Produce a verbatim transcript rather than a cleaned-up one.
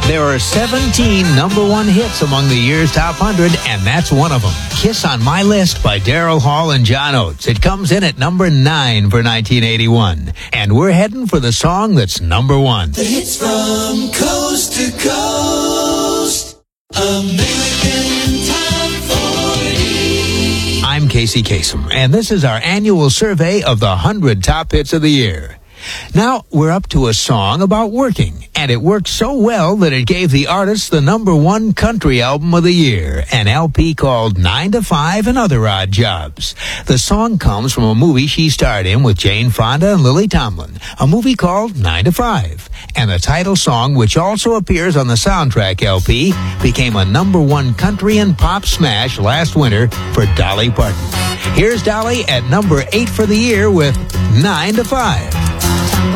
There are seventeen number one hits among the year's top one hundred, and that's one of them. Kiss on My List by Daryl Hall and John Oates. It comes in at number nine for nineteen eighty-one. And we're heading for the song that's number one. The hits from coast to coast. American Top forty. I'm Casey Kasem, and this is our annual survey of the one hundred top hits of the year. Now, we're up to a song about working, and it worked so well that it gave the artist the number one country album of the year, an L P called nine to five and Other Odd Jobs. The song comes from a movie she starred in with Jane Fonda and Lily Tomlin, a movie called nine to five. And the title song, which also appears on the soundtrack L P, became a number one country and pop smash last winter for Dolly Parton. Here's Dolly at number eight for the year with nine to five.